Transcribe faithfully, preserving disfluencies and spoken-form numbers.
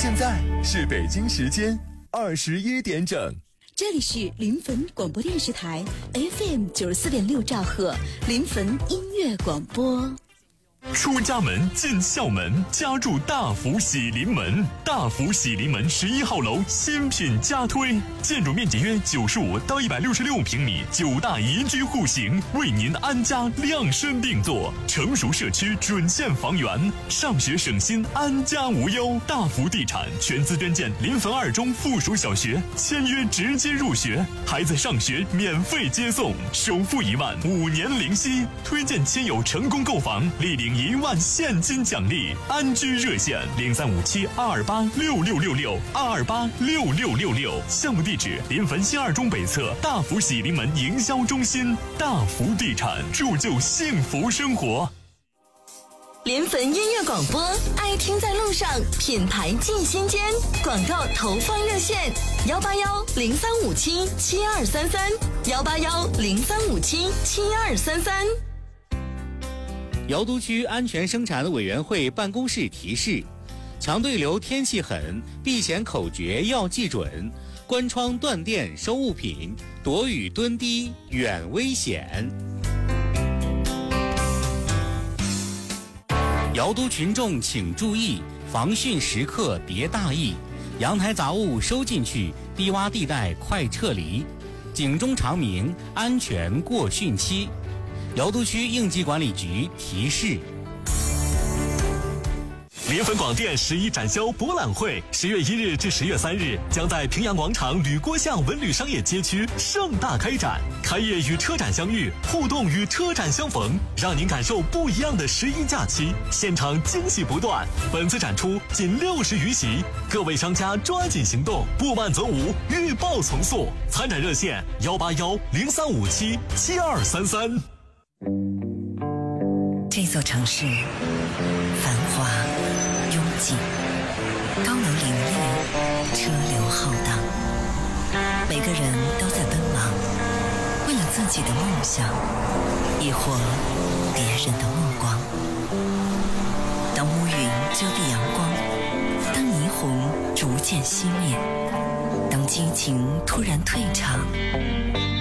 现在是北京时间二十一点整。 这里是临汾广播电视台 F M 九十四点六兆赫临汾音乐广播。 出家门进校门，加入大福喜临门。大福喜临门十一号楼新品加推，建筑面积约九十五到一百六十六平米，九大宜居户型，为您安家量身定做。成熟社区准现房源，上学省心，安家无忧。大福地产全资捐建临汾二中附属小学，签约直接入学，孩子上学免费接送，首付一万，五年零息。推荐亲友成功购房，立领一万现金奖励。安居热线零三五七二二八六六六六二二八六六六六。项目地址临汾新二中北侧大福喜临门营销中心。大福地产，铸就幸福生活。 临汾音乐广播，爱听在路上，品牌进心间。广告投放热线：幺八幺零三五七七二三三，幺八幺零三五七七二三三。 瑶都区安全生产委员会办公室提示：强对流天气狠，避险口诀要记准，关窗断电收物品，躲雨蹲低远危险。瑶都群众请注意，防汛时刻别大意，阳台杂物收进去，低洼地带快撤离，警钟长鸣，安全过汛期。瑶都区应急管理局提示。 临汾广电十一展销博览会十月一日至十月三日将在平阳广场吕郭巷文旅商业街区盛大开展，开业与车展相遇，互动与车展相逢，让您感受不一样的十一假期，现场惊喜不断。本次展出仅六十余席，各位商家抓紧行动，不慢则无，预报从速。参展热线幺八幺零三五七七二三三。 这座城市繁华拥挤，高楼林立，车流浩荡，每个人都在奔忙，为了自己的梦想，亦或别人的目光。当乌云遮蔽阳光，当霓虹逐渐熄灭，当激情突然退场，